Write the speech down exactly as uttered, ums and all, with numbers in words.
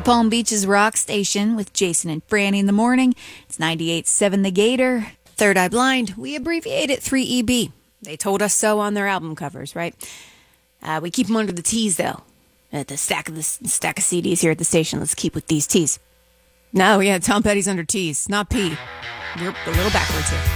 Palm Beach's Rock Station with Jason and Franny in the morning. It's ninety-eight point seven The Gator. Third Eye Blind, we abbreviate it three E B. They told us so on their album covers, right? Uh, we keep them under the T's, though. At the stack of the stack of C Ds here at the station, let's keep with these T's. No, yeah, Tom Petty's under T's, not P. We're a little backwards here.